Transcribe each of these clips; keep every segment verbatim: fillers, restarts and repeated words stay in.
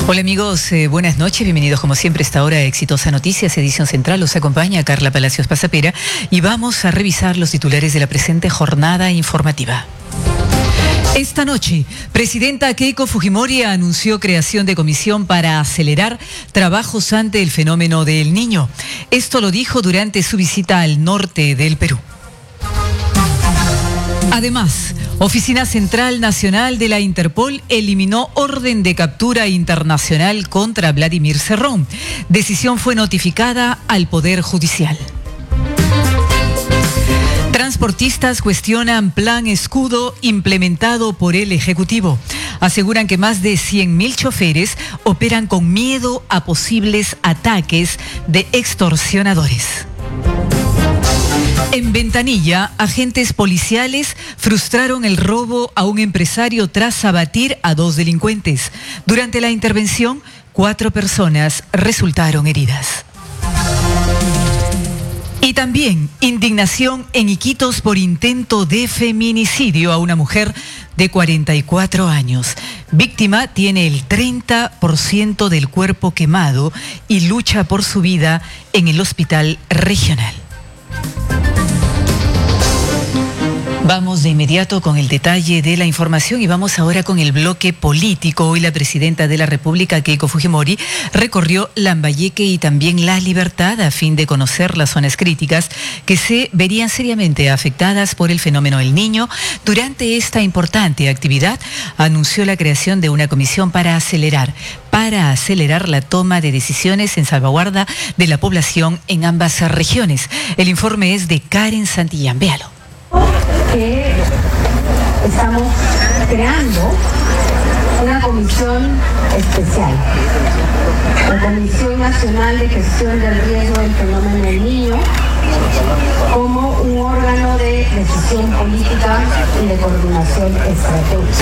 Hola amigos, eh, buenas noches, bienvenidos como siempre a esta hora a Exitosa Noticias, edición central. Los acompaña Carla Palacios Pasapera y vamos a revisar los titulares de la presente jornada informativa. Esta noche, presidenta Keiko Fujimori anunció creación de comisión para acelerar trabajos ante el fenómeno del Niño. Esto lo dijo durante su visita al norte del Perú. Además, Oficina Central Nacional de la Interpol eliminó orden de captura internacional contra Vladimir Cerrón. Decisión fue notificada al Poder Judicial. Transportistas cuestionan plan escudo implementado por el Ejecutivo. Aseguran que más de cien mil choferes operan con miedo a posibles ataques de extorsionadores. En Ventanilla, agentes policiales frustraron el robo a un empresario tras abatir a dos delincuentes. Durante la intervención, cuatro personas resultaron heridas. Y también indignación en Iquitos por intento de feminicidio a una mujer de cuarenta y cuatro años. Víctima tiene el treinta por ciento del cuerpo quemado y lucha por su vida en el hospital regional. Vamos de inmediato con el detalle de la información y vamos ahora con el bloque político. Hoy la presidenta de la República, Keiko Fujimori, recorrió Lambayeque y también La Libertad a fin de conocer las zonas críticas que se verían seriamente afectadas por el fenómeno del Niño. Durante esta importante actividad, anunció la creación de una comisión para acelerar, para acelerar la toma de decisiones en salvaguarda de la población en ambas regiones. El informe es de Karen Santillán. Véalo. Que estamos creando una comisión especial, la Comisión Nacional de Gestión del Riesgo del Fenómeno del Niño, como un órgano de decisión política y de coordinación estratégica.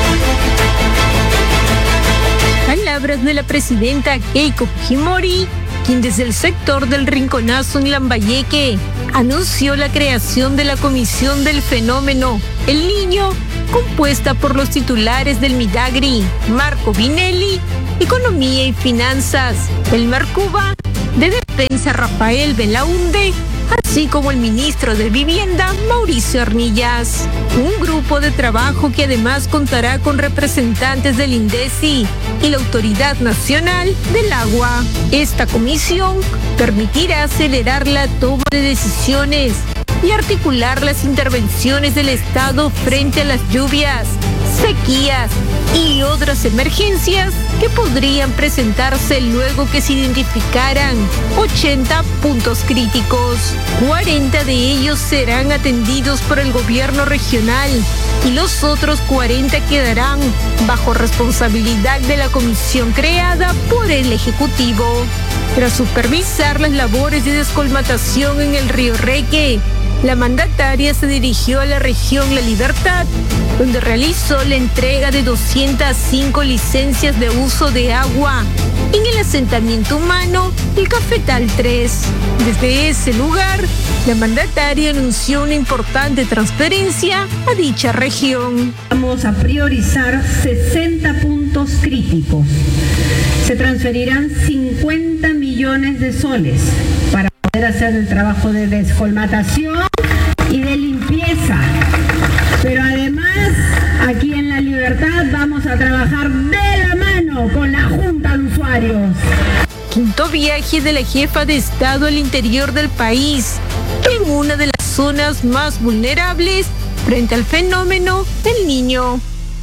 Palabras de la presidenta Keiko Fujimori, quien desde el sector del Rinconazo en Lambayeque anunció la creación de la Comisión del Fenómeno El Niño, compuesta por los titulares del Midagri, Marco Vinelli, Economía y Finanzas, el Marcuba, de Defensa, Rafael Belaunde, así como el ministro de Vivienda, Mauricio Arnillas. Un grupo de trabajo que además contará con representantes del INDECI y la Autoridad Nacional del Agua. Esta comisión permitirá acelerar la toma de decisiones y articular las intervenciones del Estado frente a las lluvias, sequías y otras emergencias que podrían presentarse luego que se identificaran ochenta puntos críticos. cuarenta de ellos serán atendidos por el gobierno regional y los otros cuarenta quedarán bajo responsabilidad de la comisión creada por el Ejecutivo. Tras supervisar las labores de descolmatación en el río Reque, la mandataria se dirigió a la región La Libertad, donde realizó la entrega de doscientas cinco licencias de uso de agua en el asentamiento humano El Cafetal tres. Desde ese lugar, la mandataria anunció una importante transferencia a dicha región. Vamos a priorizar sesenta puntos críticos. Se transferirán cincuenta millones de soles para poder hacer el trabajo de descolmatación y de limpieza. Pero además, aquí en La Libertad vamos a trabajar de la mano con la Junta de Usuarios. Quinto viaje de la jefa de Estado al interior del país, en una de las zonas más vulnerables frente al fenómeno del Niño.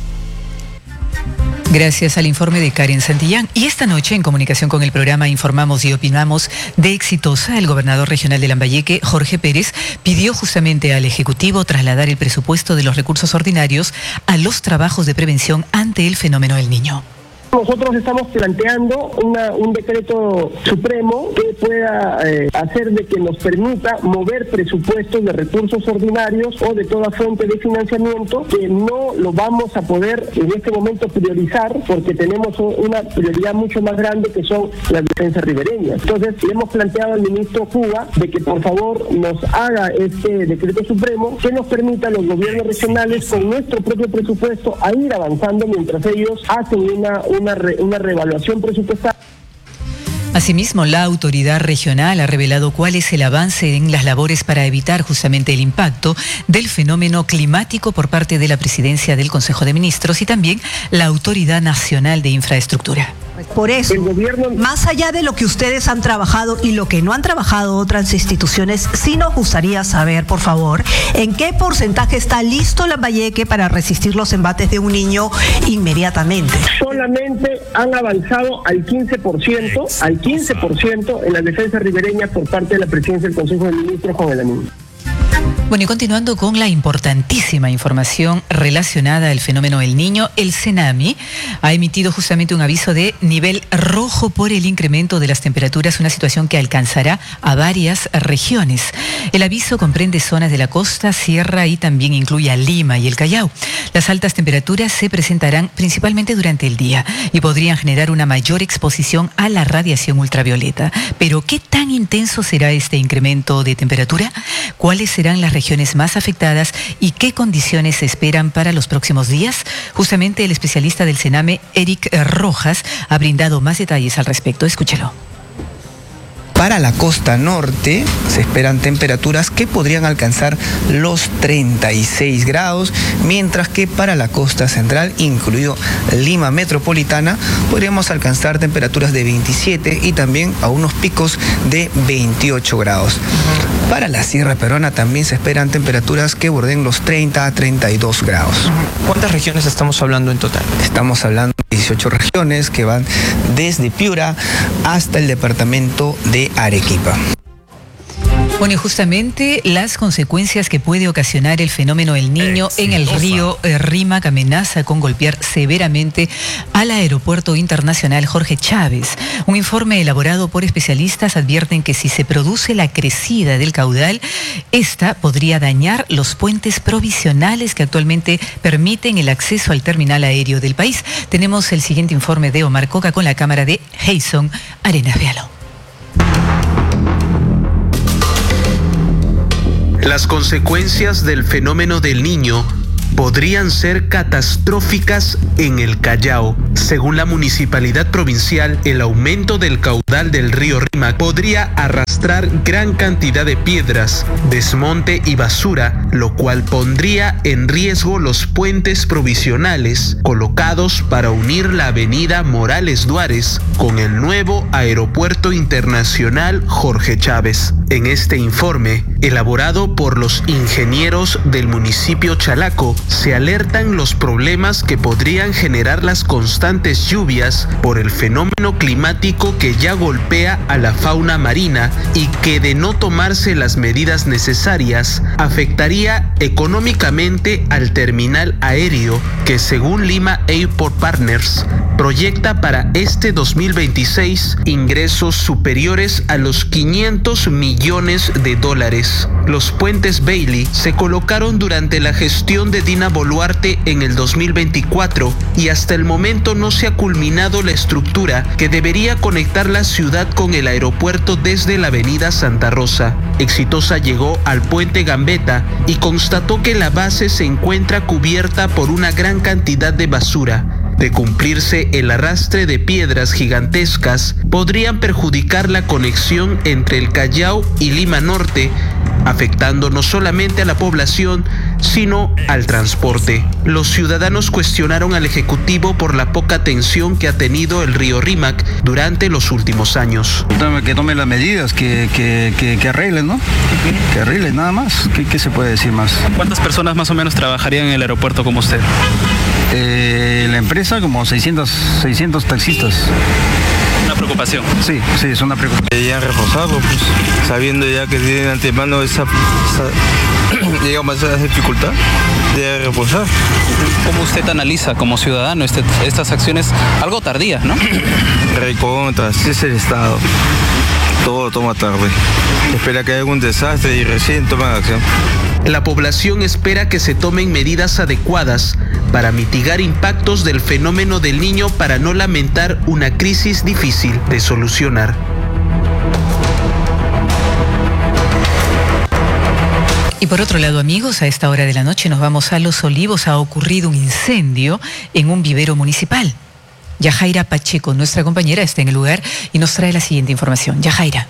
Gracias al informe de Karen Santillán. Y esta noche, en comunicación con el programa Informamos y Opinamos de Exitosa, el gobernador regional de Lambayeque, Jorge Pérez, pidió justamente al Ejecutivo trasladar el presupuesto de los recursos ordinarios a los trabajos de prevención ante el fenómeno del Niño. Nosotros estamos planteando una, un decreto supremo que pueda eh, hacer de que nos permita mover presupuestos de recursos ordinarios o de toda fuente de financiamiento que no lo vamos a poder en este momento priorizar porque tenemos una prioridad mucho más grande que son las defensas ribereñas. Entonces le hemos planteado al ministro Cuba de que por favor nos haga este decreto supremo que nos permita a los gobiernos regionales con nuestro propio presupuesto a ir avanzando mientras ellos hacen una, una una, re, una reevaluación presupuestaria. Asimismo, la autoridad regional ha revelado cuál es el avance en las labores para evitar justamente el impacto del fenómeno climático por parte de la presidencia del Consejo de Ministros y también la Autoridad Nacional de Infraestructura. Por eso, el gobierno, más allá de lo que ustedes han trabajado y lo que no han trabajado otras instituciones, sí nos gustaría saber, por favor, en qué porcentaje está listo Lambayeque para resistir los embates de un niño inmediatamente. Solamente han avanzado al quince por ciento, al quince por ciento en la defensa ribereña por parte de la presidencia del Consejo de Ministros con el anillo. Bueno, y continuando con la importantísima información relacionada al fenómeno El Niño, el CENAMI ha emitido justamente un aviso de nivel rojo por el incremento de las temperaturas, una situación que alcanzará a varias regiones. El aviso comprende zonas de la costa, sierra y también incluye a Lima y el Callao. Las altas temperaturas se presentarán principalmente durante el día y podrían generar una mayor exposición a la radiación ultravioleta. Pero, ¿qué tan intenso será este incremento de temperatura? ¿Cuáles serán las regiones más afectadas y qué condiciones se esperan para los próximos días? Justamente el especialista del CENAME, Eric Rojas, ha brindado más detalles al respecto. Escúchelo. Para la costa norte se esperan temperaturas que podrían alcanzar los treinta y seis grados, mientras que para la costa central, incluido Lima metropolitana, podríamos alcanzar temperaturas de veintisiete y también a unos picos de veintiocho grados. Para la sierra peruana también se esperan temperaturas que borden los treinta a treinta y dos grados. ¿Cuántas regiones estamos hablando en total? Estamos hablando de dieciocho regiones que van desde Piura hasta el departamento de Arequipa. Bueno, y justamente las consecuencias que puede ocasionar el fenómeno El Niño en el río eh, Rímac amenaza con golpear severamente al Aeropuerto Internacional Jorge Chávez. Un informe elaborado por especialistas advierten que si se produce la crecida del caudal, esta podría dañar los puentes provisionales que actualmente permiten el acceso al terminal aéreo del país. Tenemos el siguiente informe de Omar Coca con la cámara de Jason Arenas. Véalo. Las consecuencias del fenómeno del Niño podrían ser catastróficas en el Callao. Según la municipalidad provincial, el aumento del caudal del río Rímac podría arrastrar gran cantidad de piedras, desmonte y basura, lo cual pondría en riesgo los puentes provisionales colocados para unir la avenida Morales Duárez con el nuevo Aeropuerto Internacional Jorge Chávez. En este informe, elaborado por los ingenieros del municipio Chalaco, se alertan los problemas que podrían generar las constantes lluvias por el fenómeno climático que ya golpea a la fauna marina y que, de no tomarse las medidas necesarias, afectaría económicamente al terminal aéreo que, según Lima Airport Partners, proyecta para este dos mil veintiséis ingresos superiores a los quinientos millones de dólares. Los puentes Bailey se colocaron durante la gestión de Dina Boluarte en el dos mil veinticuatro y hasta el momento no se ha culminado la estructura que debería conectar la ciudad con el aeropuerto desde la avenida Santa Rosa. Exitosa llegó al puente Gambetta y constató que la base se encuentra cubierta por una gran cantidad de basura. De cumplirse el arrastre de piedras gigantescas, podrían perjudicar la conexión entre el Callao y Lima Norte, afectando no solamente a la población, sino al transporte. Los ciudadanos cuestionaron al Ejecutivo por la poca atención que ha tenido el río Rímac durante los últimos años. Que tome las medidas, que, que, que, que arreglen, ¿no? Que arreglen, nada más. ¿Qué, ¿Qué se puede decir más? ¿Cuántas personas más o menos trabajarían en el aeropuerto como usted? Eh, la empresa como seiscientos, seiscientos taxistas. ¿Una preocupación? Sí, sí, es una preocupación. Ya reforzado, pues, sabiendo ya que tiene de antemano esa, esa digamos, esa dificultad de reforzar. ¿Cómo usted analiza como ciudadano este, estas acciones algo tardías, no? Recontra, así es el Estado. Todo toma tarde. Espera que haya un desastre y recién toman acción. La población espera que se tomen medidas adecuadas para mitigar impactos del fenómeno del Niño para no lamentar una crisis difícil de solucionar. Y por otro lado, amigos, a esta hora de la noche nos vamos a Los Olivos. Ha ocurrido un incendio en un vivero municipal. Yajaira Pacheco, nuestra compañera, está en el lugar y nos trae la siguiente información. Yajaira.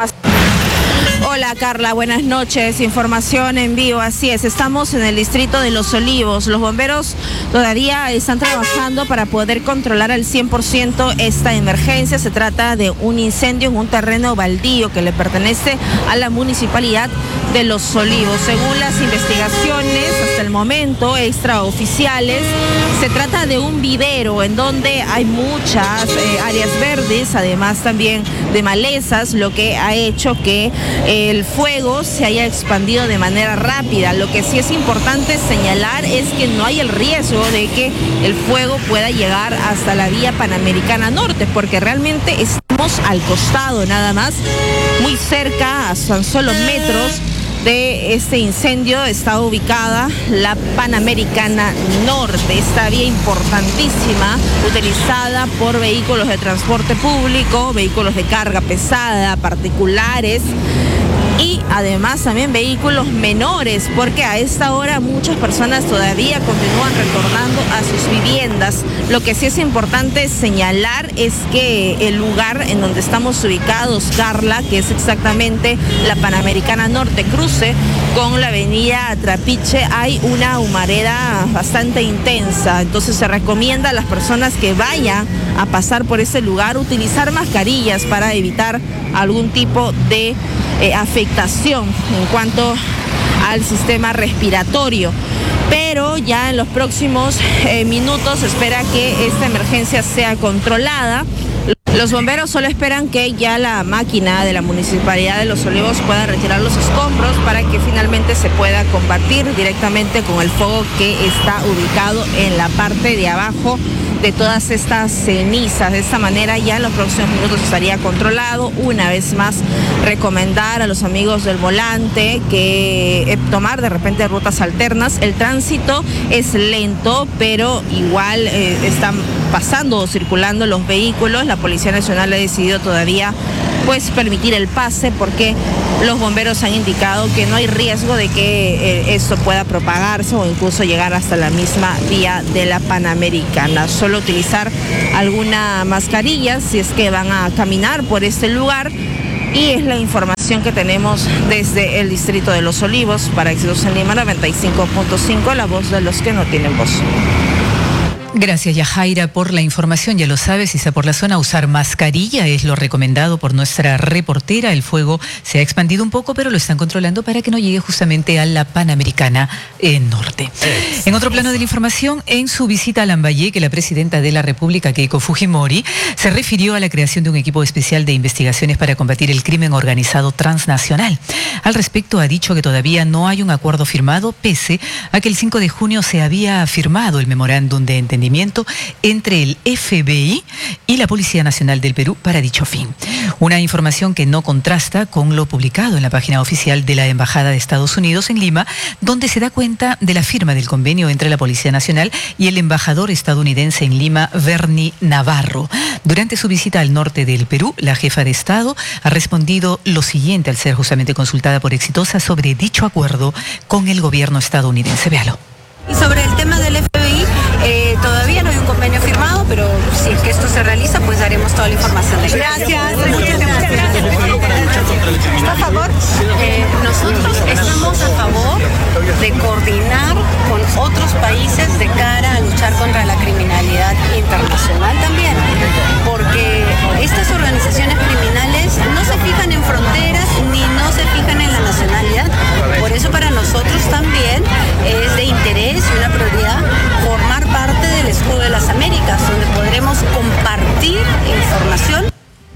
Hola Carla, buenas noches. Información en vivo, así es. Estamos en el distrito de Los Olivos. Los bomberos todavía están trabajando para poder controlar al cien por ciento esta emergencia. Se trata de un incendio en un terreno baldío que le pertenece a la municipalidad de Los Olivos. Según las investigaciones, hasta el momento, extraoficiales, se trata de un vivero en donde hay muchas eh, áreas verdes, además también de malezas, lo que ha hecho que eh, el fuego se haya expandido de manera rápida. Lo que sí es importante señalar es que no hay el riesgo de que el fuego pueda llegar hasta la vía Panamericana Norte, porque realmente estamos al costado nada más, muy cerca, a tan solo metros de este incendio está ubicada la Panamericana Norte, esta vía importantísima utilizada por vehículos de transporte público, vehículos de carga pesada, particulares y además también vehículos menores, porque a esta hora muchas personas todavía continúan retornando a sus viviendas. Lo que sí es importante señalar es que el lugar en donde estamos ubicados, Carla, que es exactamente la Panamericana Norte, cruce con la avenida Trapiche, hay una humareda bastante intensa. Entonces se recomienda a las personas que vayan a pasar por ese lugar utilizar mascarillas para evitar algún tipo de eh, afectación en cuanto al sistema respiratorio. Pero ya en los próximos eh, minutos se espera que esta emergencia sea controlada. Los bomberos solo esperan que ya la máquina de la Municipalidad de Los Olivos pueda retirar los escombros para que finalmente se pueda combatir directamente con el fuego que está ubicado en la parte de abajo de todas estas cenizas. De esta manera ya en los próximos minutos estaría controlado. Una vez más, recomendar a los amigos del volante que eh, tomar de repente rutas alternas. El tránsito es lento, pero igual eh, están pasando o circulando los vehículos. La Policía Nacional ha decidido todavía pues permitir el pase porque los bomberos han indicado que no hay riesgo de que eh, esto pueda propagarse o incluso llegar hasta la misma vía de la Panamericana. Solo utilizar alguna mascarilla si es que van a caminar por este lugar, y es la información que tenemos desde el distrito de Los Olivos. Para Éxitos en Lima noventa y cinco punto cinco, la voz de los que no tienen voz. Gracias, Yajaira, por la información. Ya lo sabes, si está por la zona, usar mascarilla es lo recomendado por nuestra reportera. El fuego se ha expandido un poco, pero lo están controlando para que no llegue justamente a la Panamericana eh, Norte. Es. En otro plano de la información, en su visita a Lambayeque, la presidenta de la República, Keiko Fujimori, se refirió a la creación de un equipo especial de investigaciones para combatir el crimen organizado transnacional. Al respecto, ha dicho que todavía no hay un acuerdo firmado, pese a que el cinco de junio se había firmado el memorándum de entendimiento entre el F B I y la Policía Nacional del Perú para dicho fin. Una información que no contrasta con lo publicado en la página oficial de la Embajada de Estados Unidos en Lima, donde se da cuenta de la firma del convenio entre la Policía Nacional y el embajador estadounidense en Lima, Bernie Navarro. Durante su visita al norte del Perú, la jefa de Estado ha respondido lo siguiente al ser justamente consultada por Exitosa sobre dicho acuerdo con el gobierno estadounidense. Véalo. Y sobre el tema del F B I, eh, todavía no hay un convenio firmado, pero si es que esto se realiza, pues daremos toda la información. De gracias. Muchas gracias. ¿Está a favor? Eh, nosotros estamos a favor de coordinar con otros países de cara a luchar contra la criminalidad internacional también, porque estas organizaciones criminales no se fijan en fronteras ni no se fijan en la nacionalidad. Por eso para nosotros también es de interés y una prioridad formar parte del Escudo de las Américas, donde podremos compartir información.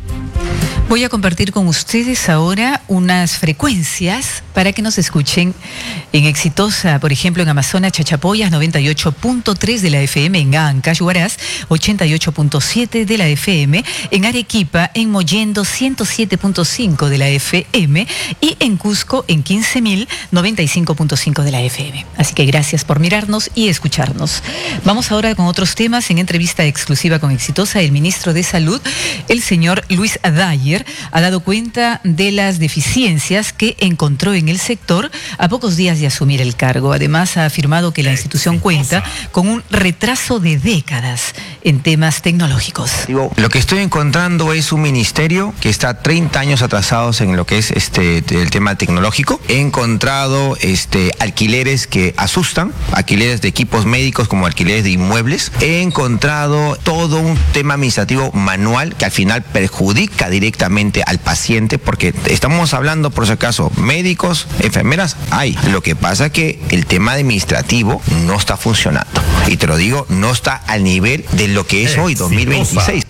Voy a compartir con ustedes ahora unas frecuencias para que nos escuchen en Exitosa, por ejemplo, en Amazonas, Chachapoyas, noventa y ocho punto tres de la F M, en Ancash, Huaraz, ochenta y ocho punto siete de la F M, en Arequipa, en Mollendo, ciento siete punto cinco de la F M y en Cusco, en quince mil, noventa y cinco punto cinco de la F M. Así que gracias por mirarnos y escucharnos. Vamos ahora con otros temas. En entrevista exclusiva con Exitosa, el ministro de Salud, el señor Luis Adayer, Dyer ha dado cuenta de las deficiencias que encontró en el sector a pocos días de asumir el cargo. Además, ha afirmado que la institución cuenta con un retraso de décadas en temas tecnológicos. Lo que estoy encontrando es un ministerio que está treinta años atrasados en lo que es este el tema tecnológico. He encontrado este alquileres que asustan, alquileres de equipos médicos como alquileres de inmuebles. He encontrado todo un tema administrativo manual que al final perjudica directamente al paciente, porque estamos hablando, por si acaso, médicos, enfermeras, hay. Lo que pasa es que el tema administrativo no está funcionando. Y te lo digo, no está al nivel de lo que es hoy, dos mil veintiséis.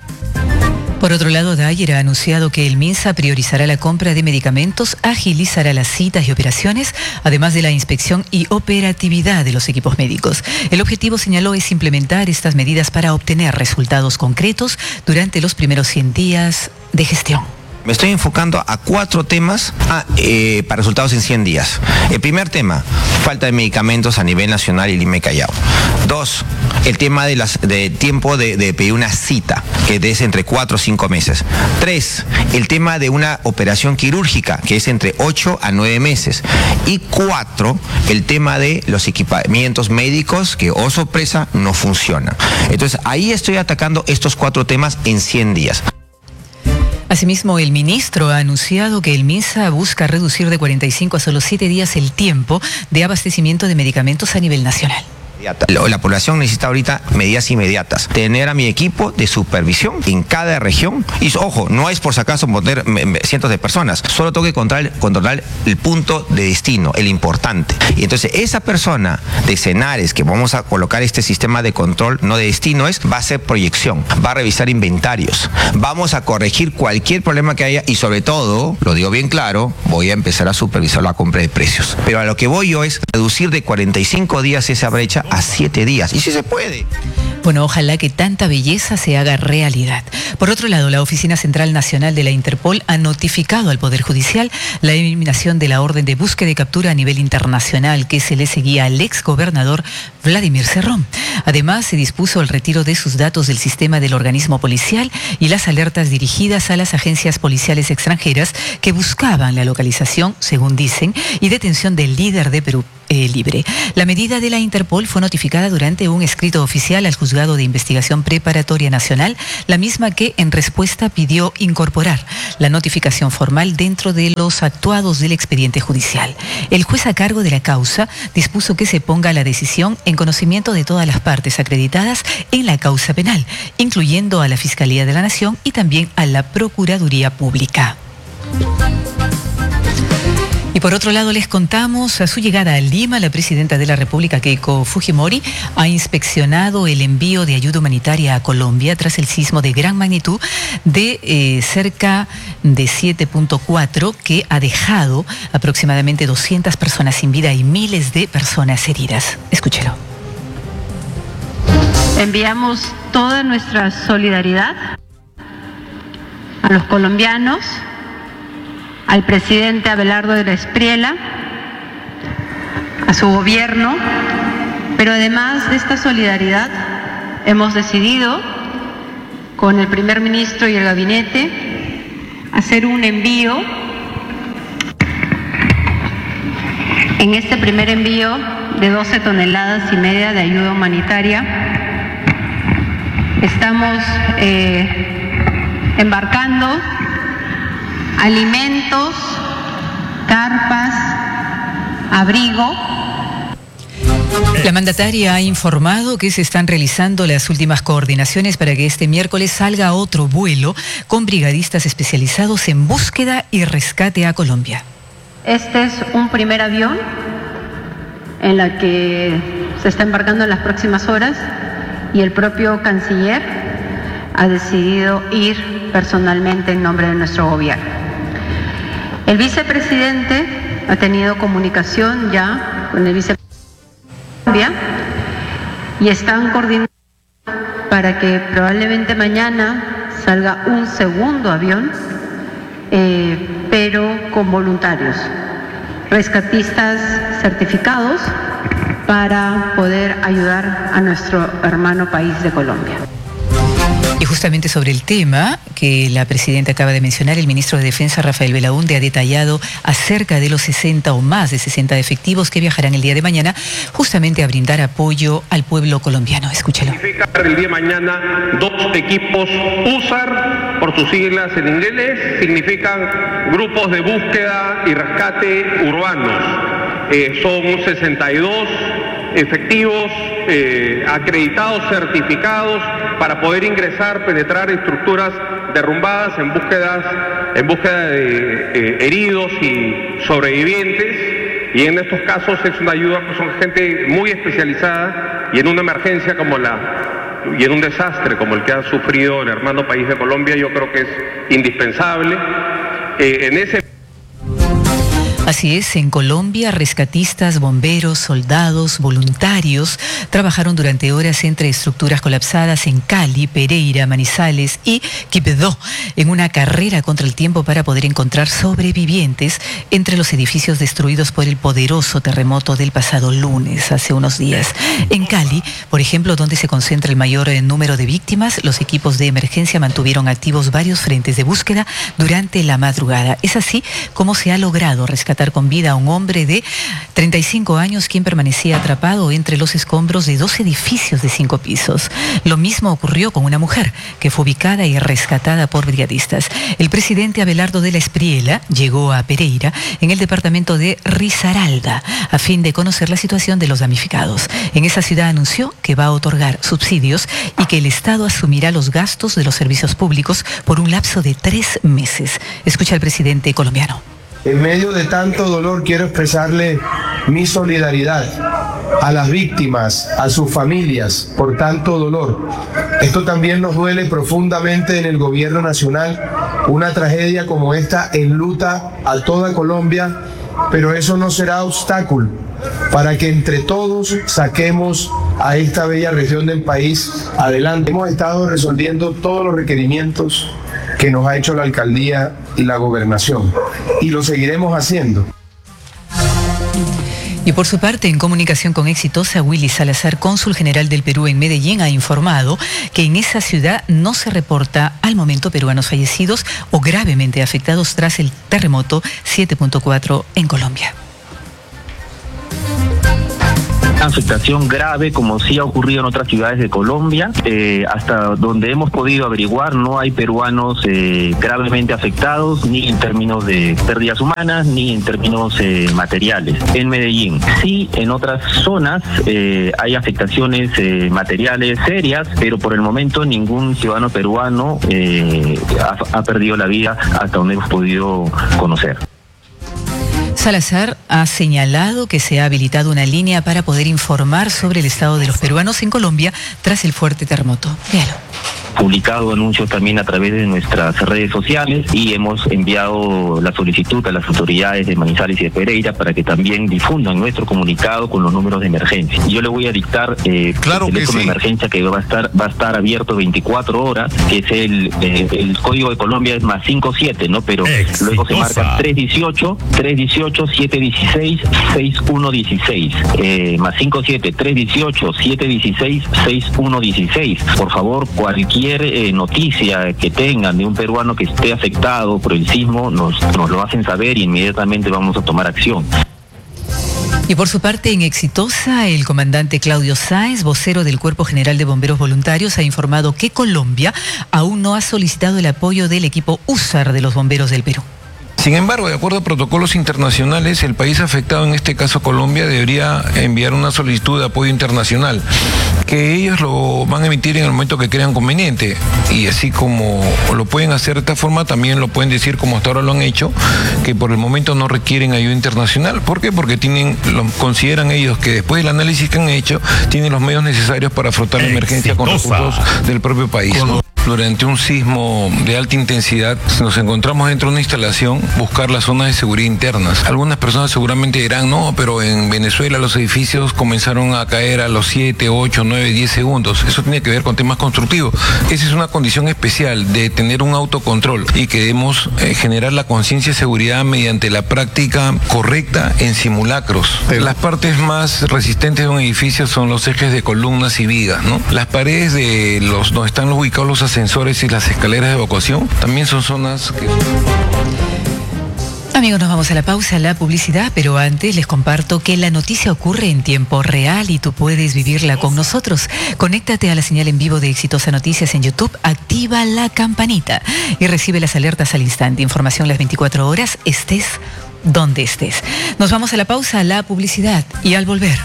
Por otro lado, Dyer ha anunciado que el MINSA priorizará la compra de medicamentos, agilizará las citas y operaciones, además de la inspección y operatividad de los equipos médicos. El objetivo, señaló, es implementar estas medidas para obtener resultados concretos durante los primeros cien días de gestión. Me estoy enfocando a cuatro temas ah, eh, para resultados en cien días. El primer tema, falta de medicamentos a nivel nacional y Lima y Callao. Dos, el tema de, las, de tiempo de, de pedir una cita, que es entre cuatro o cinco meses. Tres, el tema de una operación quirúrgica, que es entre ocho a nueve meses. Y cuatro, el tema de los equipamientos médicos, que, oh sorpresa, no funcionan. Entonces, ahí estoy atacando estos cuatro temas en cien días. Asimismo, el ministro ha anunciado que el MINSA busca reducir de cuarenta y cinco a solo siete días el tiempo de abastecimiento de medicamentos a nivel nacional. La población necesita ahorita medidas inmediatas. Tener a mi equipo de supervisión en cada región. Y ojo, no es por si acaso poner cientos de personas. Solo tengo que controlar, controlar el punto de destino, el importante. Y entonces esa persona de Senares que vamos a colocar este sistema de control, no de destino, es, va a hacer proyección, va a revisar inventarios, vamos a corregir cualquier problema que haya y sobre todo, lo digo bien claro, voy a empezar a supervisar la compra de precios. Pero a lo que voy yo es reducir de cuarenta y cinco días esa brecha a siete días. Y si se puede. Bueno, ojalá que tanta belleza se haga realidad. Por otro lado, la Oficina Central Nacional de la Interpol ha notificado al Poder Judicial la eliminación de la orden de búsqueda y captura a nivel internacional que se le seguía al exgobernador Vladimir Cerrón. Además, se dispuso el retiro de sus datos del sistema del organismo policial y las alertas dirigidas a las agencias policiales extranjeras que buscaban la localización, según dicen, y detención del líder de Perú eh, Libre. La medida de la Interpol fue notificada durante un escrito oficial al Juzgado de Investigación Preparatoria Nacional, la misma que en respuesta pidió incorporar la notificación formal dentro de los actuados del expediente judicial. El juez a cargo de la causa dispuso que se ponga la decisión en conocimiento de todas las partes acreditadas en la causa penal, incluyendo a la Fiscalía de la Nación y también a la Procuraduría Pública. Y por otro lado, les contamos, a su llegada a Lima, la presidenta de la República, Keiko Fujimori, ha inspeccionado el envío de ayuda humanitaria a Colombia tras el sismo de gran magnitud de eh, cerca de siete punto cuatro que ha dejado aproximadamente doscientas personas sin vida y miles de personas heridas. Escúchelo. Enviamos toda nuestra solidaridad a los colombianos, al presidente Abelardo de la Espriella, a su gobierno, pero además de esta solidaridad hemos decidido con el primer ministro y el gabinete hacer un envío. En este primer envío de doce toneladas y media de ayuda humanitaria estamos eh, embarcando alimentos, carpas, abrigo. La mandataria ha informado que se están realizando las últimas coordinaciones para que este miércoles salga otro vuelo con brigadistas especializados en búsqueda y rescate a Colombia. Este es un primer avión en la que se está embarcando en las próximas horas y el propio canciller ha decidido ir personalmente en nombre de nuestro gobierno. El vicepresidente ha tenido comunicación ya con el vicepresidente y están coordinando para que probablemente mañana salga un segundo avión, eh, pero con voluntarios, rescatistas certificados para poder ayudar a nuestro hermano país de Colombia. Y justamente sobre el tema que la presidenta acaba de mencionar, el ministro de Defensa, Rafael Belaúnde, ha detallado acerca de los sesenta o más de sesenta efectivos que viajarán el día de mañana justamente a brindar apoyo al pueblo colombiano. Escúchelo. Significa el día de mañana dos equipos U S A R, por sus siglas en inglés, significan grupos de búsqueda y rescate urbanos. Eh, son sesenta y dos efectivos eh, acreditados, certificados para poder ingresar, penetrar estructuras derrumbadas en búsquedas, en búsqueda de eh, heridos y sobrevivientes. Y en estos casos es una ayuda, pues son gente muy especializada y en una emergencia como la y en un desastre como el que ha sufrido el hermano país de Colombia, yo creo que es indispensable. Eh, en ese Así es, en Colombia, rescatistas, bomberos, soldados, voluntarios trabajaron durante horas entre estructuras colapsadas en Cali, Pereira, Manizales y Quibdó, en una carrera contra el tiempo para poder encontrar sobrevivientes entre los edificios destruidos por el poderoso terremoto del pasado lunes, hace unos días. En Cali, por ejemplo, donde se concentra el mayor número de víctimas, los equipos de emergencia mantuvieron activos varios frentes de búsqueda durante la madrugada. Es así como se ha logrado rescatar con vida a un hombre de treinta y cinco años quien permanecía atrapado entre los escombros de dos edificios de cinco pisos. Lo mismo ocurrió con una mujer que fue ubicada y rescatada por brigadistas. El presidente Abelardo de la Espriella llegó a Pereira, en el departamento de Risaralda, a fin de conocer la situación de los damnificados. En esa ciudad anunció que va a otorgar subsidios y que el Estado asumirá los gastos de los servicios públicos por un lapso de tres meses. Escucha al presidente colombiano. En medio de tanto dolor quiero expresarle mi solidaridad a las víctimas, a sus familias por tanto dolor. Esto también nos duele profundamente en el gobierno nacional. Una tragedia como esta enluta a toda Colombia, pero eso no será obstáculo para que entre todos saquemos a esta bella región del país adelante. Hemos estado resolviendo todos los requerimientos que nos ha hecho la alcaldía y la gobernación, y lo seguiremos haciendo. Y por su parte, en comunicación con Exitosa, Willy Salazar, cónsul general del Perú en Medellín, ha informado que en esa ciudad no se reporta al momento peruanos fallecidos o gravemente afectados tras el terremoto siete punto cuatro en Colombia. Afectación grave, como sí ha ocurrido en otras ciudades de Colombia. Eh, hasta donde hemos podido averiguar, no hay peruanos eh, gravemente afectados, ni en términos de pérdidas humanas, ni en términos eh, materiales. En Medellín, sí, en otras zonas eh, hay afectaciones eh, materiales serias, pero por el momento ningún ciudadano peruano eh, ha, ha perdido la vida hasta donde hemos podido conocer. Salazar ha señalado que se ha habilitado una línea para poder informar sobre el estado de los peruanos en Colombia tras el fuerte terremoto. Véalo. Publicado anuncios también a través de nuestras redes sociales y hemos enviado la solicitud a las autoridades de Manizales y de Pereira para que también difundan nuestro comunicado con los números de emergencia. Yo le voy a dictar eh, claro el teléfono sí. de emergencia que va a estar va a estar abierto veinticuatro horas, que es el eh, el código de Colombia es más cinco siete, ¿no? Pero Exitosa. Luego se marca tres dieciocho, tres dieciocho, siete dieciséis, seis uno dieciséis, eh, más cinco siete, tres dieciocho, siete dieciséis, seis uno dieciséis. Por favor, cualquier Eh, noticia que tengan de un peruano que esté afectado por el sismo, nos, nos lo hacen saber y inmediatamente vamos a tomar acción. Y por su parte, en Exitosa, el comandante Claudio Sáenz, vocero del Cuerpo General de Bomberos Voluntarios, ha informado que Colombia aún no ha solicitado el apoyo del equipo U S A R de los bomberos del Perú. Sin embargo, de acuerdo a protocolos internacionales, el país afectado, en este caso Colombia, debería enviar una solicitud de apoyo internacional, que ellos lo van a emitir en el momento que crean conveniente. Y así como lo pueden hacer de esta forma, también lo pueden decir, como hasta ahora lo han hecho, que por el momento no requieren ayuda internacional. ¿Por qué? Porque tienen, lo, consideran ellos que después del análisis que han hecho, tienen los medios necesarios para afrontar la emergencia con recursos del propio país, ¿no? Durante un sismo de alta intensidad nos encontramos dentro de una instalación, buscar las zonas de seguridad internas. Algunas personas seguramente dirán, no, pero en Venezuela los edificios comenzaron a caer a los siete, ocho, nueve, diez segundos. Eso tiene que ver con temas constructivos. Esa es una condición especial de tener un autocontrol y que debemos eh, generar la conciencia de seguridad mediante la práctica correcta en simulacros. Pero las partes más resistentes de un edificio son los ejes de columnas y vigas, ¿no? Las paredes de los donde están ubicados los ascensores y las escaleras de evacuación también son zonas que... Amigos, nos vamos a la pausa, a la publicidad, pero antes les comparto que la noticia ocurre en tiempo real y tú puedes vivirla con nosotros. Conéctate a la señal en vivo de Exitosa Noticias en YouTube, activa la campanita y recibe las alertas al instante. Información las veinticuatro horas, estés donde estés. Nos vamos a la pausa, a la publicidad y al volver.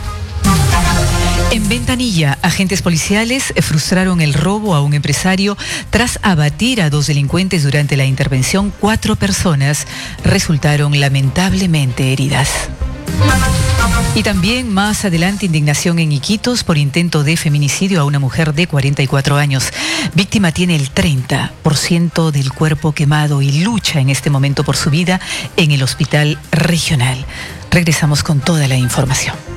En Ventanilla, agentes policiales frustraron el robo a un empresario tras abatir a dos delincuentes durante la intervención. Cuatro personas resultaron lamentablemente heridas. Y también más adelante, indignación en Iquitos por intento de feminicidio a una mujer de cuarenta y cuatro años. Víctima tiene el treinta por ciento del cuerpo quemado y lucha en este momento por su vida en el hospital regional. Regresamos con toda la información.